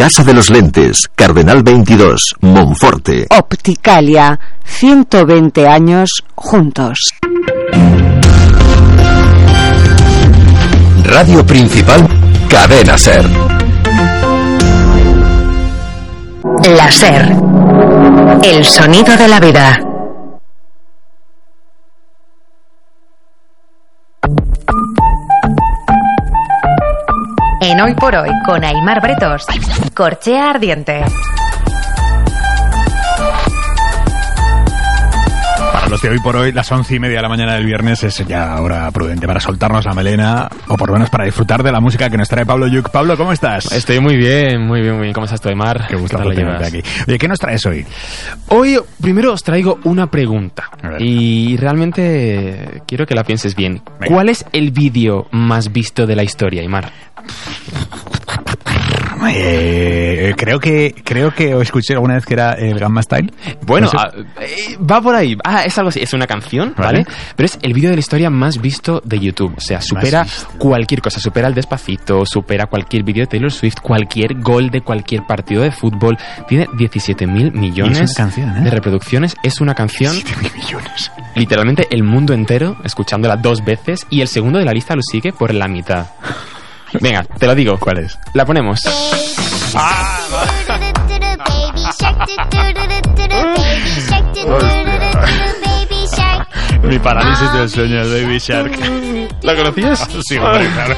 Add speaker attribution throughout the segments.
Speaker 1: Casa de los Lentes, Cardenal 22, Monforte.
Speaker 2: Opticalia, 120 años juntos.
Speaker 1: Radio Principal, Cadena SER.
Speaker 2: La SER, el sonido de la vida. En Hoy por Hoy, con Aimar Bretos, Corchea Ardiente.
Speaker 3: Para los de Hoy por Hoy, las 11:30 de la mañana del viernes es ya hora prudente para soltarnos la melena, o por lo menos para disfrutar de la música que nos trae Pablo Lluc. Pablo, ¿cómo estás?
Speaker 4: Estoy muy bien. ¿Cómo estás tú, Aimar?
Speaker 3: Qué gusto tenerte aquí. Oye, ¿qué nos traes hoy?
Speaker 4: Hoy, primero os traigo una pregunta. Y realmente quiero que la pienses bien. Venga. ¿Cuál es el vídeo más visto de la historia, Aimar?
Speaker 3: Creo que os escuché alguna vez que era el Gamma Style.
Speaker 4: Bueno, va por ahí. Es algo así. Es una canción, ¿vale? Pero es el vídeo de la historia más visto de YouTube. O sea, supera cualquier cosa. Supera el Despacito, supera cualquier vídeo de Taylor Swift, cualquier gol de cualquier partido de fútbol. Tiene 17.000 millones de reproducciones. Es una canción...
Speaker 3: 17.000 millones.
Speaker 4: Literalmente el mundo entero escuchándola 2 veces, y el segundo de la lista lo sigue por la mitad. Venga, te lo digo.
Speaker 3: ¿Cuál es?
Speaker 4: La ponemos.
Speaker 3: Mi parálisis del sueño, el Baby Shark.
Speaker 4: ¿La conocías?
Speaker 3: Sí, hombre, claro.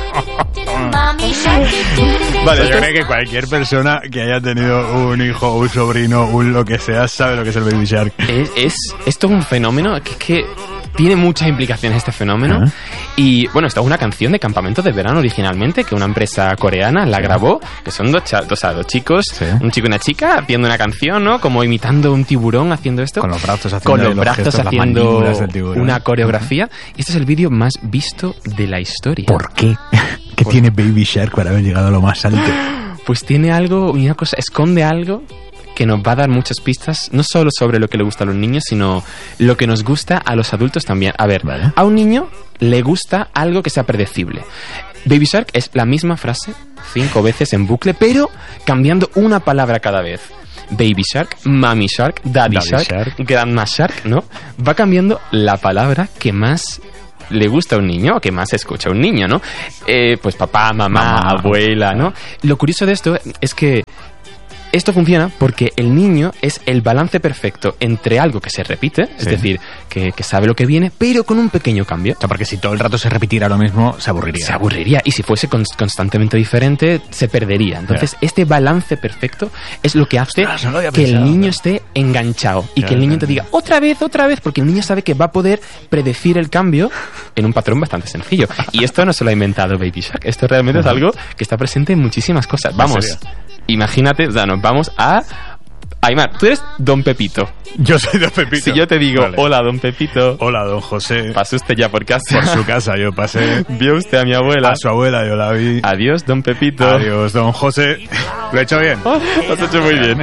Speaker 3: Vale, yo creo que cualquier persona que haya tenido un hijo, un sobrino, un lo que sea, sabe lo que es el Baby Shark.
Speaker 4: Es todo un fenómeno que tiene muchas implicaciones este fenómeno. Y bueno, esta es una canción de campamento de verano originalmente, que una empresa coreana la grabó, que son dos chicos, un chico y una chica, haciendo una canción, ¿no? Como imitando un tiburón, haciendo esto.
Speaker 3: Con los brazos haciendo
Speaker 4: una coreografía. Y este es el vídeo más visto de la historia.
Speaker 3: ¿Por qué? ¿Qué tiene Baby Shark para haber llegado a lo más alto?
Speaker 4: Pues tiene algo, una cosa, esconde algo que nos va a dar muchas pistas, no solo sobre lo que le gusta a los niños, sino lo que nos gusta a los adultos también. A ver, a un niño le gusta algo que sea predecible. Baby Shark es la misma frase 5 veces en bucle, pero cambiando una palabra cada vez. Baby Shark, Mommy Shark, Daddy Shark, Grandma Shark, ¿no? Va cambiando la palabra que más le gusta a un niño, o que más escucha a un niño, ¿no? Pues papá, mamá, abuela, ¿no? Lo curioso de esto es que esto funciona porque el niño es el balance perfecto entre algo que se repite, es decir, que sabe lo que viene, pero con un pequeño cambio.
Speaker 3: O sea, porque si todo el rato se repitiera lo mismo, se aburriría.
Speaker 4: Y si fuese constantemente diferente, se perdería. Entonces, este balance perfecto es lo que hace que el niño esté enganchado y que el niño te diga otra vez, porque el niño sabe que va a poder predecir el cambio en un patrón bastante sencillo. Y esto no se lo ha inventado Baby Shark. Esto realmente es algo que está presente en muchísimas cosas. Vamos, imagínate, o sea, nos vamos a... Aimar, tú eres Don Pepito.
Speaker 3: Yo soy Don Pepito.
Speaker 4: Si yo te digo, hola, Don Pepito.
Speaker 3: Hola, Don José.
Speaker 4: Pasó usted ya por casa.
Speaker 3: Por su casa yo pasé.
Speaker 4: Vio usted a mi abuela.
Speaker 3: A su abuela yo la vi.
Speaker 4: Adiós, Don Pepito.
Speaker 3: Adiós, Don José. ¿Lo he hecho bien?
Speaker 4: Lo has hecho muy bien.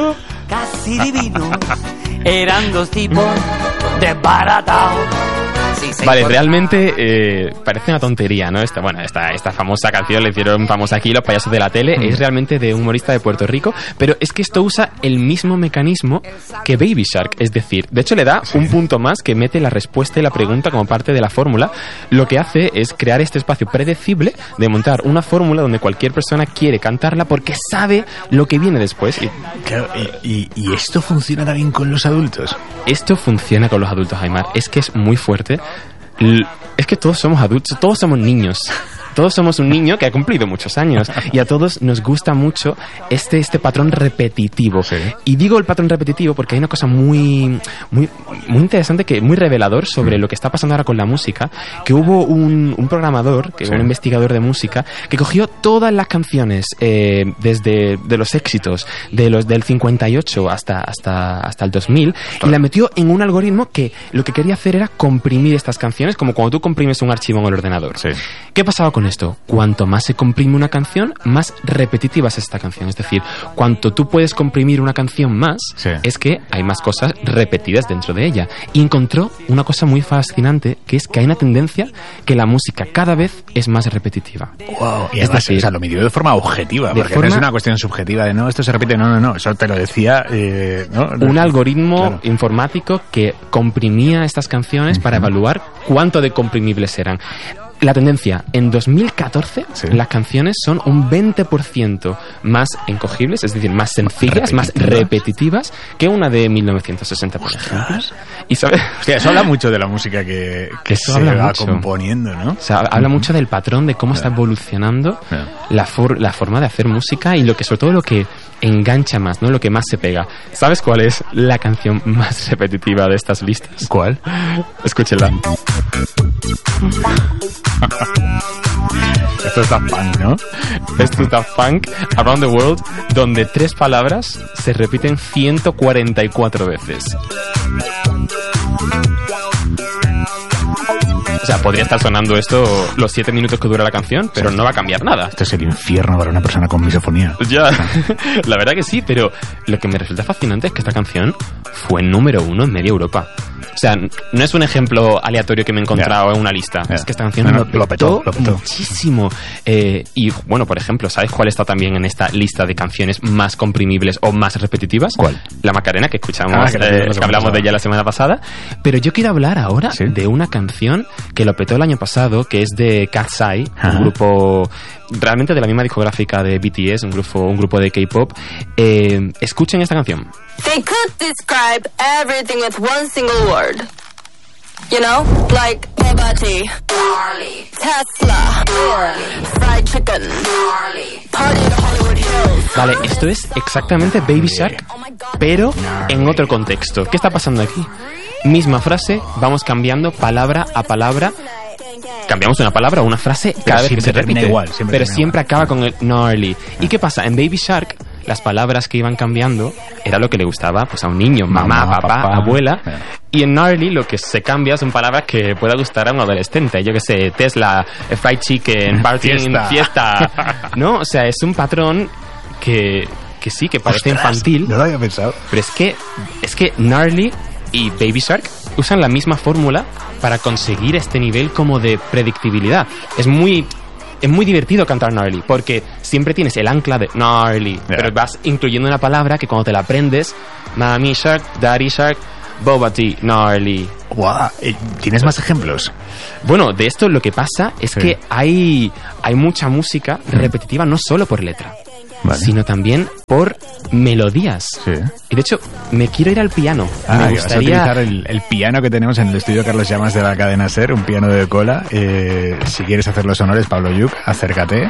Speaker 5: Casi divino. Eran 2 tipos desbaratados.
Speaker 4: Vale, realmente parece una tontería, ¿no? Esta famosa canción la hicieron famosa aquí los payasos de la tele. Es realmente de un humorista de Puerto Rico, pero es que esto usa el mismo mecanismo que Baby Shark. Es decir, de hecho le da un punto más, que mete la respuesta y la pregunta como parte de la fórmula. Lo que hace es crear este espacio predecible de montar una fórmula donde cualquier persona quiere cantarla porque sabe lo que viene después.
Speaker 3: Claro, ¿y esto funciona también con los adultos?
Speaker 4: Esto funciona con los adultos, Aimar. Es que es muy fuerte. Es que todos somos adultos, todos somos niños. Todos somos un niño que ha cumplido muchos años y a todos nos gusta mucho este patrón repetitivo. Y digo el patrón repetitivo porque hay una cosa muy interesante, muy revelador sobre lo que está pasando ahora con la música, que hubo un programador, un investigador de música, que cogió todas las canciones desde de los éxitos del 58 hasta el 2000 y la metió en un algoritmo que lo que quería hacer era comprimir estas canciones, como cuando tú comprimes un archivo en el ordenador. ¿Qué pasaba con con esto? Cuanto más se comprime una canción, más repetitiva es esta canción. Es decir, cuanto tú puedes comprimir una canción más, es que hay más cosas repetidas dentro de ella. Y encontró una cosa muy fascinante, que es que hay una tendencia que la música cada vez es más repetitiva.
Speaker 3: Wow. Y además, o sea, lo midió de forma objetiva, porque no es una cuestión subjetiva de no, esto se repite, no, eso te lo decía...
Speaker 4: un algoritmo informático que comprimía estas canciones para evaluar cuánto de comprimibles eran. La tendencia, en 2014 las canciones son un 20% más encogibles, es decir, más sencillas, más repetitivas que una de 1960, por ejemplo. Y ¿sabes?
Speaker 3: Hostia, eso habla mucho de la música que se va componiendo, ¿no?
Speaker 4: O sea, habla mucho del patrón, de cómo está evolucionando la forma de hacer música y sobre todo lo que engancha más, ¿no? Lo que más se pega. ¿Sabes cuál es la canción más repetitiva de estas listas?
Speaker 3: ¿Cuál?
Speaker 4: Escúchenla.
Speaker 3: Esto es Daft Punk, ¿no?
Speaker 4: Esto es Daft Punk, Around the World, donde 3 palabras se repiten 144 veces. O sea, podría estar sonando esto los 7 minutos que dura la canción, pero no va a cambiar nada.
Speaker 3: Esto es el infierno para una persona con misofonía.
Speaker 4: Ya, la verdad que sí, pero lo que me resulta fascinante es que esta canción fue número 1 en media Europa. O sea, no es un ejemplo aleatorio que me he encontrado en una lista. Es que esta canción lo petó muchísimo. Y bueno, por ejemplo, ¿sabes cuál está también en esta lista de canciones más comprimibles o más repetitivas?
Speaker 3: ¿Cuál?
Speaker 4: La Macarena, que escuchamos, que hablamos de ella la semana pasada. Pero yo quiero hablar ahora de una canción que lo petó el año pasado, que es de Cat's Eye, un grupo realmente de la misma discográfica de BTS, un grupo de K-pop. Escuchen esta canción.
Speaker 6: They could describe everything with one single word. You know, like Bugatti, Tesla, fried chicken, party at Hollywood Hills.
Speaker 4: Vale, esto es exactamente Baby Shark, pero en otro contexto. ¿Qué está pasando aquí? Misma frase, vamos cambiando palabra a palabra. Cambiamos una palabra o una frase cada vez que se repite.
Speaker 3: Igual,
Speaker 4: siempre acaba con el gnarly. ¿Y qué pasa? En Baby Shark, las palabras que iban cambiando era lo que le gustaba pues a un niño, mamá, papá, abuela. Y en gnarly lo que se cambia son palabras que pueda gustar a un adolescente. Yo que sé, Tesla, fried chicken, party, fiesta. ¿No? O sea, es un patrón que sí, que parece infantil.
Speaker 3: No lo había pensado.
Speaker 4: Pero es que gnarly y Baby Shark usan la misma fórmula para conseguir este nivel como de predictibilidad. Es muy divertido cantar gnarly, porque siempre tienes el ancla de gnarly, pero vas incluyendo una palabra que cuando te la aprendes, Mami Shark, Daddy Shark, Boba Tea, gnarly.
Speaker 3: Wow. ¿Tienes más ejemplos?
Speaker 4: Bueno, de esto lo que pasa es que hay mucha música repetitiva, no solo por letra, sino también por melodías. Y de hecho, me quiero ir al piano. Me gustaría
Speaker 3: vas a utilizar el piano que tenemos en el estudio Carlos Llamas de la cadena SER, un piano de cola. Si quieres hacer los honores, Pablo Yuk, acércate.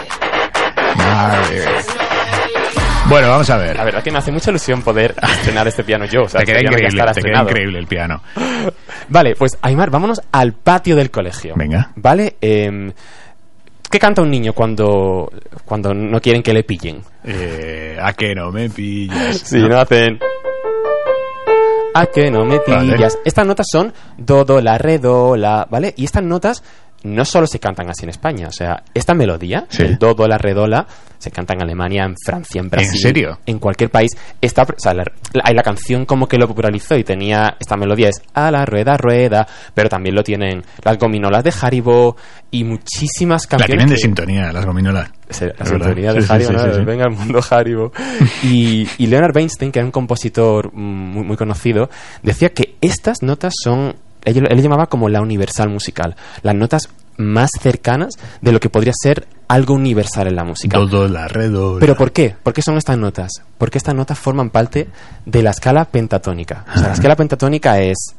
Speaker 3: Bueno, vamos a ver.
Speaker 4: La verdad que me hace mucha ilusión poder estrenar este piano yo. O sea,
Speaker 3: te queda increíble el piano.
Speaker 4: Vale, pues Aimar, vámonos al patio del colegio.
Speaker 3: Venga.
Speaker 4: Vale, ¿qué canta un niño cuando no quieren que le pillen?
Speaker 3: ¿A que no me pillas?
Speaker 4: Sí, no hacen... ¿A que no me pillas? Vale. Estas notas son do, do, la, re, do, la, ¿vale? Y estas notas no solo se cantan así en España. O sea, esta melodía, el do, do, la, re, do, la, se canta en Alemania, en Francia, en Brasil.
Speaker 3: ¿En serio?
Speaker 4: En cualquier país. La canción como que lo popularizó y tenía esta melodía es a la rueda, rueda, pero también lo tienen las gominolas de Haribo y muchísimas canciones.
Speaker 3: La tienen de sintonía, las gominolas.
Speaker 4: La sintonía de Haribo, ¿no? Venga al mundo Haribo. Y Leonard Bernstein, que era un compositor muy, muy conocido, decía que estas notas son... Él llamaba como la universal musical, las notas más cercanas de lo que podría ser algo universal en la música.
Speaker 3: Do, la, re, do, la.
Speaker 4: ¿Pero por qué? ¿Por qué son estas notas? Porque estas notas forman parte de la escala pentatónica. O sea, la escala pentatónica es...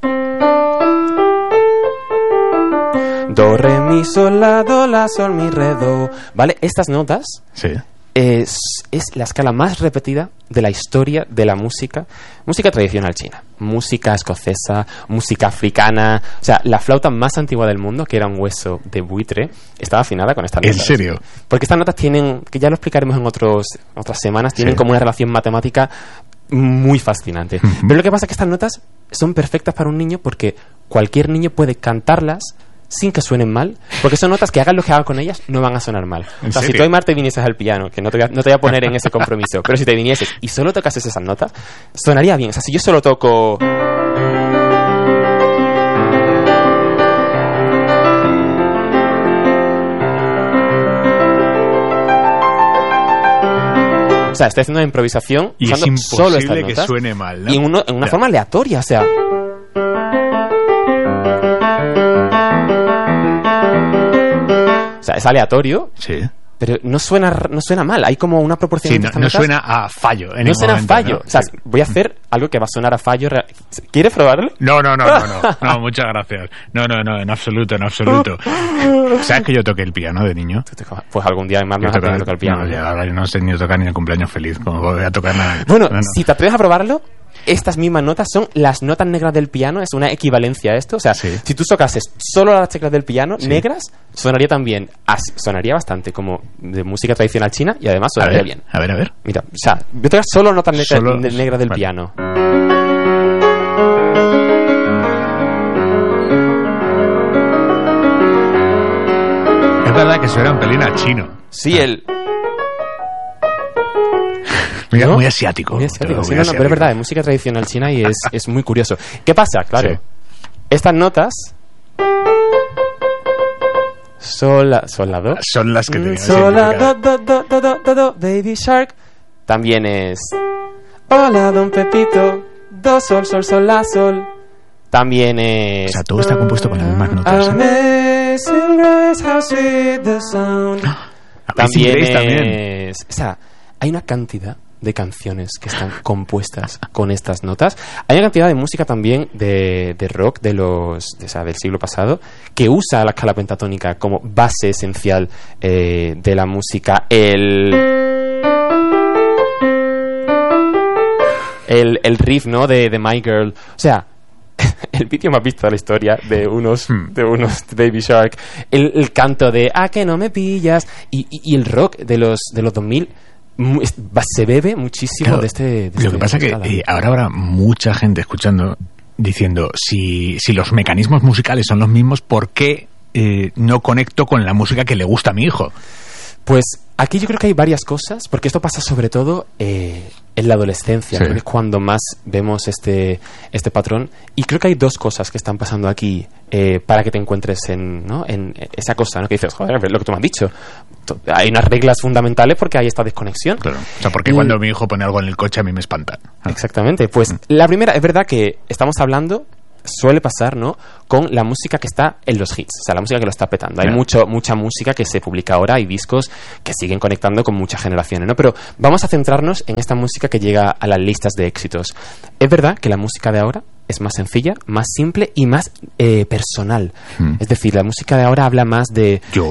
Speaker 4: Do, re, mi, sol, la, sol, mi, re, do. ¿Vale? Estas notas...
Speaker 3: Sí.
Speaker 4: Es la escala más repetida de la historia de la música tradicional china, música escocesa, música africana. O sea, la flauta más antigua del mundo, que era un hueso de buitre, estaba afinada con estas notas.
Speaker 3: ¿En serio?
Speaker 4: Porque estas notas tienen, que ya lo explicaremos en otras semanas, tienen como una relación matemática muy fascinante. Pero lo que pasa es que estas notas son perfectas para un niño porque cualquier niño puede cantarlas sin que suenen mal, porque son notas que hagan lo que hagan con ellas, no van a sonar mal. O sea, si tú, Aymar, te vinieses al piano, que no te voy a poner en ese compromiso, pero si te vinieses y solo tocases esas notas, sonaría bien. O sea, si yo solo toco... O sea, estoy haciendo una improvisación
Speaker 3: y
Speaker 4: usando
Speaker 3: es
Speaker 4: solo estas
Speaker 3: imposible que
Speaker 4: notas,
Speaker 3: suene mal, ¿no?
Speaker 4: y en una forma aleatoria, o sea... O sea, es aleatorio,
Speaker 3: Sí.
Speaker 4: pero no suena mal. Hay como una proporción
Speaker 3: Sí,
Speaker 4: entre estas
Speaker 3: no
Speaker 4: notas.
Speaker 3: suena a fallo.
Speaker 4: No suena a fallo.
Speaker 3: ¿no?
Speaker 4: O sea,
Speaker 3: Sí.
Speaker 4: voy a hacer algo que va a sonar a fallo. ¿Quieres probarlo?
Speaker 3: No, muchas gracias. No, en absoluto. ¿Sabes que yo toqué el piano de niño?
Speaker 4: Pues algún día más me vas a aprender a tocar el piano.
Speaker 3: No, ya, ahora yo no sé ni tocar ni el cumpleaños feliz, como voy a tocar nada.
Speaker 4: Bueno,
Speaker 3: No.
Speaker 4: si te atreves a probarlo, estas mismas notas son las notas negras del piano. Es una equivalencia a esto. O sea,
Speaker 3: Sí.
Speaker 4: si tú tocases solo las teclas del piano
Speaker 3: Sí.
Speaker 4: negras, sonaría también, sonaría bastante como de música tradicional china, y además sonaría bien.
Speaker 3: A ver.
Speaker 4: Mira, o sea, voy a tocar solo notas negras del
Speaker 3: vale.
Speaker 4: piano.
Speaker 3: Es verdad que suena un pelín a chino.
Speaker 4: Sí,
Speaker 3: Muy,
Speaker 4: ¿no?
Speaker 3: muy asiático.
Speaker 4: Muy asiático,
Speaker 3: Todo
Speaker 4: sí,
Speaker 3: muy
Speaker 4: no, pero es
Speaker 3: asiático.
Speaker 4: verdad, es música tradicional china y es muy curioso. ¿Qué pasa? Claro,
Speaker 3: Sí.
Speaker 4: estas notas... Sol, la do.
Speaker 3: Son las que tenían
Speaker 4: Sol, la
Speaker 3: significado.
Speaker 4: do, Baby Shark. También es... Hola, don Pepito. Do, sol, la, sol. También es...
Speaker 3: O sea, todo está compuesto con las mismas notas.
Speaker 4: Amazing Grace, how sweet the sound.
Speaker 3: Amazing Grace también.
Speaker 4: Es... O sea, hay una cantidad de canciones que están compuestas con estas notas. Hay una cantidad de música también de rock del siglo pasado que usa la escala pentatónica como base esencial de la música. El riff, ¿no? de My Girl. O sea, el vídeo más visto de la historia de unos Baby Shark, el canto de que no me pillas, y el rock de los 2000 se bebe muchísimo.
Speaker 3: Claro,
Speaker 4: de este
Speaker 3: lo que pasa es que ahora habrá mucha gente escuchando diciendo, si los mecanismos musicales son los mismos, ¿por qué no conecto con la música que le gusta a mi hijo?
Speaker 4: Pues aquí yo creo que hay varias cosas, porque esto pasa sobre todo en la adolescencia,
Speaker 3: Sí.
Speaker 4: ¿no? Que es cuando más vemos este patrón. Y creo que hay dos cosas que están pasando aquí para que te encuentres en esa cosa, ¿no? Que dices, joder, lo que tú me has dicho. Hay unas reglas fundamentales porque hay esta desconexión.
Speaker 3: Claro. O sea, porque cuando mi hijo pone algo en el coche a mí me espanta.
Speaker 4: Exactamente. Pues la primera, es verdad que estamos hablando, suele pasar, ¿no?, con la música que está en los hits, o sea, la música que lo está petando. Hay mucha música que se publica ahora, hay discos que siguen conectando con muchas generaciones, ¿no? Pero vamos a centrarnos en esta música que llega a las listas de éxitos. Es verdad que la música de ahora es más sencilla, más simple y más personal. Es decir, la música de ahora habla más de yo.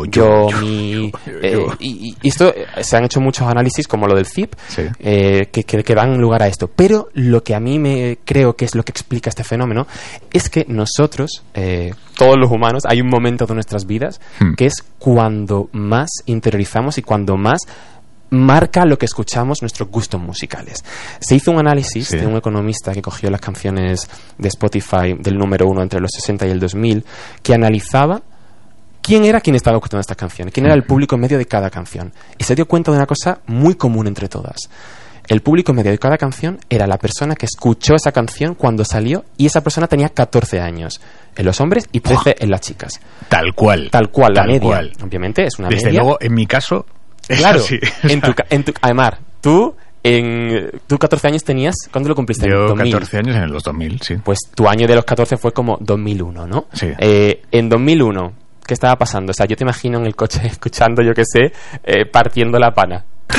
Speaker 4: Y esto se han hecho muchos análisis, como lo del ZIP,
Speaker 3: Sí.
Speaker 4: que dan lugar a esto. Pero lo que a mí creo que es lo que explica este fenómeno es que nosotros, todos los humanos, hay un momento de nuestras vidas que es cuando más interiorizamos y cuando más marca lo que escuchamos nuestros gustos musicales. Se hizo un análisis de un economista que cogió las canciones de Spotify del número 1 entre los 60 y el 2000, que analizaba quién estaba escuchando estas canciones, quién era el público medio de cada canción, y se dio cuenta de una cosa muy común entre todas. El público medio de cada canción era la persona que escuchó esa canción cuando salió, y esa persona tenía 14 años en los hombres y 13 en las chicas.
Speaker 3: Tal cual.
Speaker 4: La media. Obviamente es una
Speaker 3: Desde
Speaker 4: media.
Speaker 3: luego, en mi caso, es
Speaker 4: Claro,
Speaker 3: así.
Speaker 4: Aymar, tú 14 años tenías, ¿cuándo lo cumpliste?
Speaker 3: Yo
Speaker 4: En 2000.
Speaker 3: 14 años en los 2000, sí.
Speaker 4: Pues tu año de los 14 fue como 2001, ¿no?
Speaker 3: Sí.
Speaker 4: En 2001, ¿qué estaba pasando? O sea, yo te imagino en el coche escuchando, yo qué sé, partiendo la pana.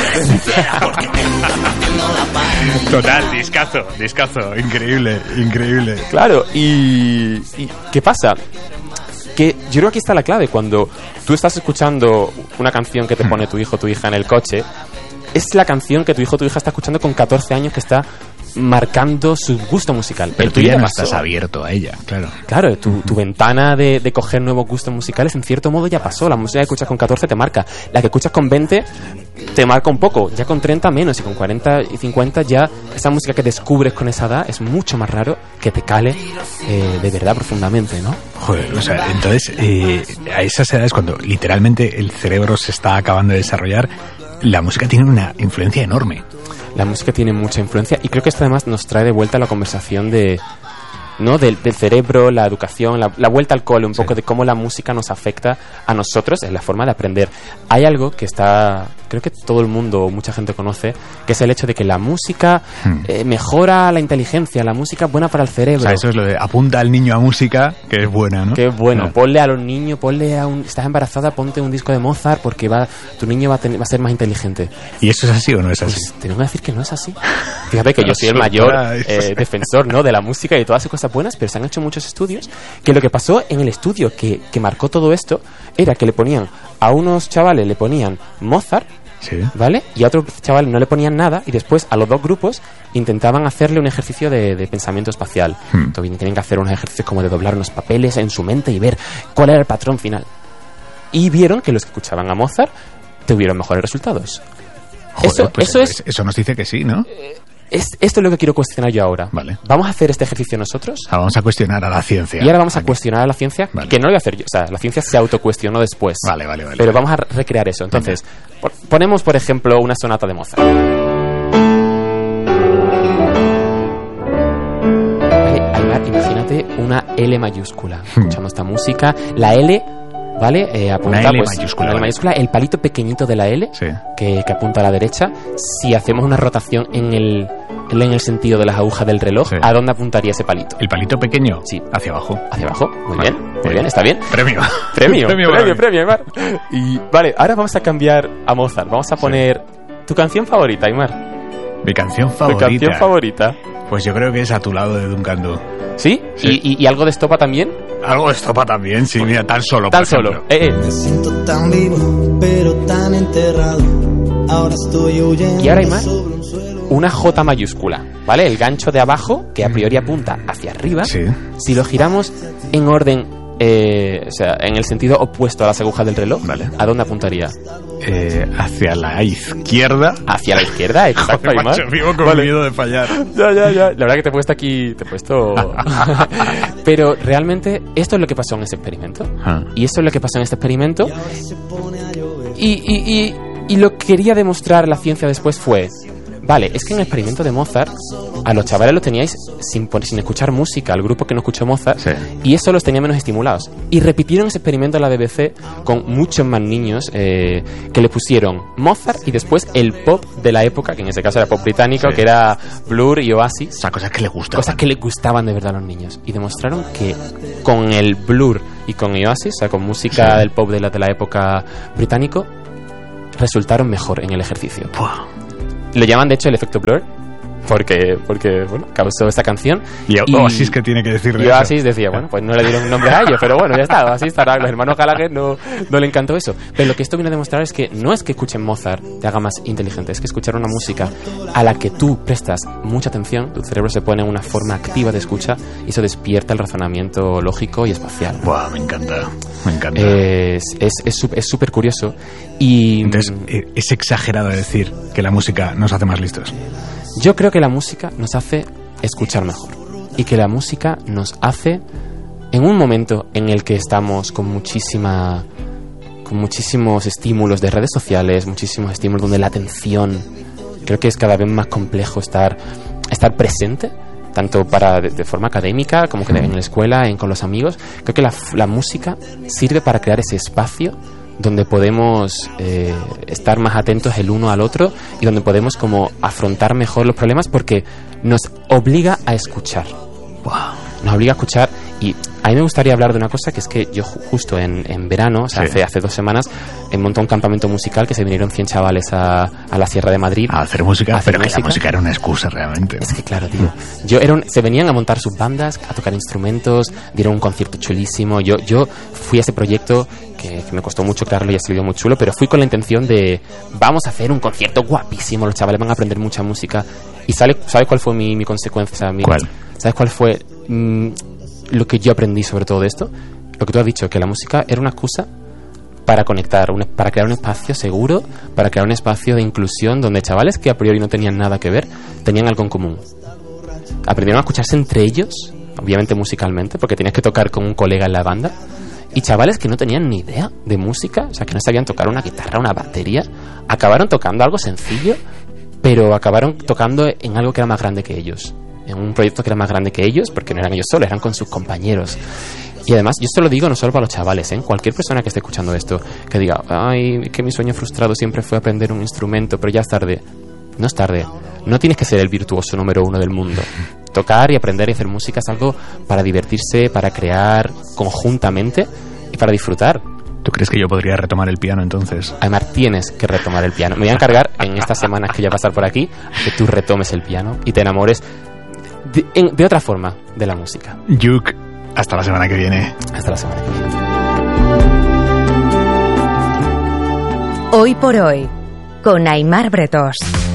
Speaker 3: Total, discazo, increíble.
Speaker 4: Claro, y ¿qué pasa? Que yo creo que aquí está la clave. Cuando tú estás escuchando una canción que te pone tu hijo o tu hija en el coche, es la canción que tu hijo o tu hija está escuchando con 14 años, que está marcando su gusto musical.
Speaker 3: Pero tú ya no estás abierto a ella, claro.
Speaker 4: Claro, tu ventana de coger nuevos gustos musicales en cierto modo ya pasó. La música que escuchas con 14 te marca. La que escuchas con 20 te marca un poco. Ya con 30 menos, y con 40 y 50 ya esa música que descubres con esa edad es mucho más raro que te cale de verdad profundamente, ¿no?
Speaker 3: Joder, o sea, entonces a esas edades, cuando literalmente el cerebro se está acabando de desarrollar, la música tiene una influencia enorme.
Speaker 4: La música tiene mucha influencia, y creo que esto además nos trae de vuelta a la conversación del cerebro, la educación, la vuelta al cole, un poco de cómo la música nos afecta a nosotros en la forma de aprender. Hay algo que creo que todo el mundo o mucha gente conoce, que es el hecho de que la música mejora la inteligencia, la música es buena para el cerebro.
Speaker 3: O sea, eso es lo de apunta al niño a música, que es buena, ¿no?
Speaker 4: Que es bueno.
Speaker 3: Claro.
Speaker 4: Ponle a los niños, estás embarazada, ponte un disco de Mozart, porque tu niño va a ser más inteligente.
Speaker 3: ¿Y eso es así o no es así?
Speaker 4: Pues tenemos que decir que no es así. Fíjate que yo soy el mayor defensor, ¿no?, de la música y de todas esas cosas buenas, pero se han hecho muchos estudios que lo que pasó en el estudio que marcó todo esto era que le ponían a unos chavales Mozart,
Speaker 3: sí,
Speaker 4: ¿vale? Y a otros chavales no le ponían nada, y después a los dos grupos intentaban hacerle un ejercicio de pensamiento espacial. Entonces tienen que hacer unos ejercicios como de doblar unos papeles en su mente y ver cuál era el patrón final. Y vieron que los que escuchaban a Mozart tuvieron mejores resultados.
Speaker 3: Joder, eso nos dice que sí, ¿no?
Speaker 4: Esto es lo que quiero cuestionar yo ahora.
Speaker 3: Vale.
Speaker 4: ¿Vamos a hacer este ejercicio nosotros?
Speaker 3: Vamos a cuestionar a la ciencia.
Speaker 4: Y ahora vamos a cuestionar a la ciencia,
Speaker 3: vale,
Speaker 4: que no lo voy a hacer yo. O sea, la ciencia se autocuestionó después.
Speaker 3: Vale.
Speaker 4: Pero vamos a recrear eso. Entonces, ponemos, por ejemplo, una sonata de Mozart. Vale, Aymar, imagínate una L mayúscula. Escuchando esta música. La L... ¿Vale? Apunta,
Speaker 3: una L
Speaker 4: pues,
Speaker 3: mayúscula.
Speaker 4: Una L mayúscula, el palito pequeñito de la L,
Speaker 3: sí,
Speaker 4: que apunta a la derecha. Si hacemos una rotación en el sentido de las agujas del reloj,
Speaker 3: sí,
Speaker 4: ¿a dónde apuntaría ese palito?
Speaker 3: ¿El palito pequeño?
Speaker 4: Sí.
Speaker 3: Hacia abajo.
Speaker 4: Hacia abajo. Muy
Speaker 3: vale,
Speaker 4: bien, está bien.
Speaker 3: Premio,
Speaker 4: Aymar. Y vale, ahora vamos a cambiar a Mozart. Vamos a poner tu canción favorita, Aymar.
Speaker 3: Mi canción favorita.
Speaker 4: Tu canción favorita.
Speaker 3: Pues yo creo que es A tu lado de Duncan Du.
Speaker 4: ¿Sí? ¿Y algo de estopa también?
Speaker 3: Algo de estopa también, sí, mira, tan solo.
Speaker 4: Tan solo.
Speaker 7: Me siento tan vivo, pero tan enterrado. Ahora estoy huyendo.
Speaker 4: Y ahora, Aymar, una J mayúscula, ¿vale? El gancho de abajo, que a priori apunta hacia arriba.
Speaker 3: Sí.
Speaker 4: Si lo giramos en orden, o sea, en el sentido opuesto a las agujas del reloj,
Speaker 3: vale,
Speaker 4: ¿a dónde apuntaría?
Speaker 3: Hacia la izquierda.
Speaker 4: Hacia la izquierda, exacto.
Speaker 3: Joder, macho, vivo con miedo de fallar.
Speaker 4: Ya. La verdad que te he puesto aquí, Pero realmente esto es lo que pasó en ese experimento. Y esto es lo que pasó en este experimento. Y lo que quería demostrar la ciencia después fue... Vale, es que en el experimento de Mozart a los chavales los teníais sin escuchar música, al grupo que no escuchó Mozart, sí, y eso los tenía menos estimulados. Y repitieron ese experimento en la BBC con muchos más niños que le pusieron Mozart y después el pop de la época, que en ese caso era pop británico, sí, que era Blur y Oasis.
Speaker 3: O sea, cosas que les gustaban.
Speaker 4: Cosas que les gustaban de verdad a los niños. Y demostraron que con el Blur y con Oasis, o sea, con música, sí, del pop de la época británico, resultaron mejor en el ejercicio.
Speaker 3: Wow.
Speaker 4: Lo llaman de hecho el efecto Blur porque bueno, causó esta canción.
Speaker 3: Y Oasis, ¿qué tiene que decir de eso?
Speaker 4: Oasis decía, bueno, pues no le dieron un nombre a ellos, pero bueno, ya está, Oasis estará. Los hermanos Gallagher no le encantó eso. Pero lo que esto viene a demostrar es que no es que escuchen Mozart te haga más inteligente, es que escuchar una música a la que tú prestas mucha atención, tu cerebro se pone en una forma activa de escucha y eso despierta el razonamiento lógico y espacial.
Speaker 3: Buah, me encanta.
Speaker 4: Es súper curioso. Y
Speaker 3: entonces, ¿es exagerado decir que la música nos hace más listos?
Speaker 4: Yo creo que la música nos hace escuchar mejor y que la música nos hace, en un momento en el que estamos con muchísimos estímulos de redes sociales, muchísimos estímulos donde la atención, creo que es cada vez más complejo estar presente, tanto de forma académica como que en la escuela, con los amigos. Creo que la música sirve para crear ese espacio donde podemos estar más atentos el uno al otro y donde podemos como afrontar mejor los problemas porque nos obliga a escuchar.
Speaker 3: Wow.
Speaker 4: Nos obliga a escuchar. Y a mí me gustaría hablar de una cosa, que es que yo justo en verano, o sea, sí, hace 2 semanas, montó un campamento musical que se vinieron 100 chavales a la Sierra de Madrid.
Speaker 3: A hacer música, pero que la música era una excusa realmente.
Speaker 4: Es que claro, tío. Se venían a montar sus bandas, a tocar instrumentos, dieron un concierto chulísimo. Yo fui a ese proyecto que me costó mucho crearlo y ha salido muy chulo, pero fui con la intención de vamos a hacer un concierto guapísimo, los chavales van a aprender mucha música. ¿Y sabes cuál fue mi consecuencia?
Speaker 3: ¿Cuál?
Speaker 4: ¿Sabes cuál fue lo que yo aprendí sobre todo esto? Lo que tú has dicho, que la música era una excusa para conectar, para crear un espacio seguro, para crear un espacio de inclusión donde chavales que a priori no tenían nada que ver, tenían algo en común. Aprendieron a escucharse entre ellos, obviamente musicalmente, porque tenías que tocar con un colega en la banda, y chavales que no tenían ni idea de música, o sea, que no sabían tocar una guitarra, una batería, acabaron tocando algo sencillo, pero acabaron tocando en algo que era más grande que ellos, en un proyecto que era más grande que ellos, porque no eran ellos solos, eran con sus compañeros. Y además, yo esto lo digo no solo para los chavales, cualquier persona que esté escuchando esto, que diga, ay, que mi sueño frustrado siempre fue aprender un instrumento, pero ya es tarde. No es tarde, no tienes que ser el virtuoso número 1 del mundo. Tocar y aprender y hacer música es algo para divertirse, para crear conjuntamente y para disfrutar.
Speaker 3: ¿Tú crees que yo podría retomar el piano entonces?
Speaker 4: Además, tienes que retomar el piano. Me voy a encargar en estas semanas que voy a pasar por aquí que tú retomes el piano y te enamores de otra forma de la música.
Speaker 3: Yuk, hasta la semana que viene.
Speaker 4: Hasta la semana que viene.
Speaker 2: Hoy por hoy, con Aimar Bretos.